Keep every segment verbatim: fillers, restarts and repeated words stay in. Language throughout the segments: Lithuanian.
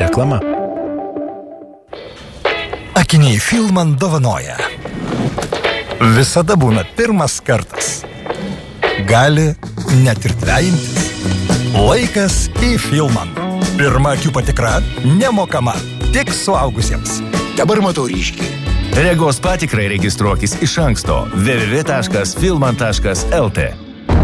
Reklama. Akiniai Filman dovanoja. Visada būna pirmas kartas. Gali net ir dvejintis. Laikas į Filman. Pirma akių patikra nemokama, tik suaugusiems. Dabar matau ryškiai. Regos patikrai registruokis iš anksto w w w taškas filman taškas l t.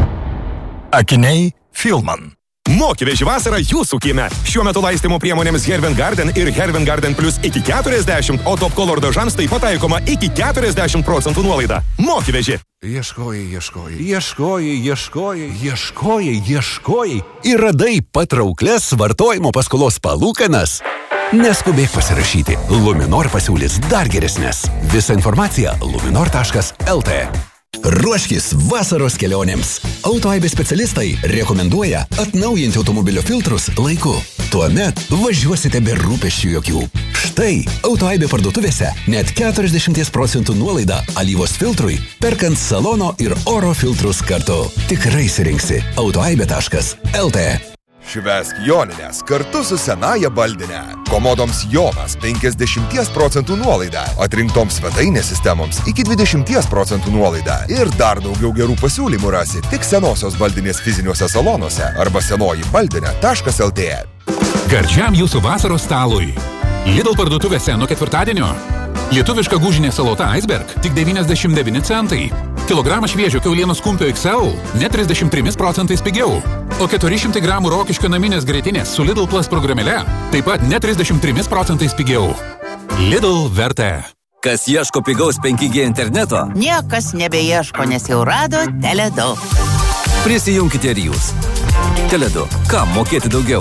Akiniai Filman. Mokyveži vasarą jūsų kieme. Šiuo metu laistymo priemonėms Hervin Garden ir Hervin Garden Plus iki keturiasdešimt, o Top Color dažams taip pat taikoma iki keturiasdešimt procentų nuolaida. Mokyveži. Ieškojai, ieškojai, ieškojai, ieškojai, ieškojai, ieškojai ir radai patrauklias vartojimo paskolos palūkanas. Neskubėk pasirašyti. Luminor pasiūlys dar geresnės. Visa informacija luminor taškas l t. Ruoškis vasaros kelionėms. Autoaibės specialistai rekomenduoja atnaujinti automobilio filtrus laiku. Tuomet važiuosite be rūpesčių jokių. Štai Autoaibė parduotuvėse net keturiasdešimt procentų nuolaida alyvos filtrui, perkant salono ir oro filtrus kartu. Tikrai surinksi autoaibė taškas l t. Švęsk Jonines kartu su senaja baldine. Komodoms Jonas penkiasdešimt procentų nuolaida, atrinktoms svetainės sistemoms iki dvidešimt procentų nuolaida. Ir dar daugiau gerų pasiūlymų rasi tik senosios baldinės fiziniuose salonuose arba senoji baldinė taškas l t. Gardžiam jūsų vasaros stalui. Lidl parduotuvėse nuo ketvirtadienio. Lietuviška gūžinė salota Iceberg tik devyniasdešimt devyni centai. Kilogramą šviežio kiaulienos kumpio X L net trisdešimt trimis procentais pigiau. O keturi šimtai gramų rokiškio naminės grietinės su Lidl Plus programėle taip pat net trisdešimt trimis procentais pigiau. Lidl vertė. Kas ieško pigaus penki G interneto? Niekas nebeieško, nes jau rado Teledu. Prisijunkite ir jūs. Teledu. Kam mokėti daugiau?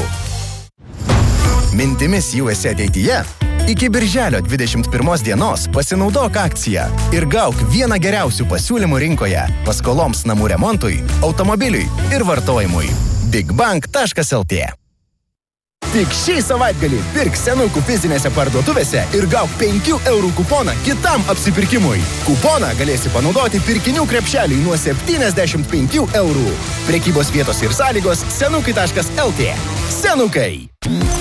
Mintimis U S ateityje? Iki birželio dvidešimt pirmos dienos pasinaudok akciją ir gauk vieną geriausių pasiūlymų rinkoje paskoloms namų remontui, automobiliui ir vartojimui. bigbank taškas l t. Tik šį savaitgalį pirk senukų fizinėse parduotuvėse ir gauk penkių eurų kuponą kitam apsipirkimui. Kuponą galėsi panaudoti pirkinių krepšeliui nuo septyniasdešimt penkių eurų. Prekybos vietos ir sąlygos senukai taškas l t. Senukai.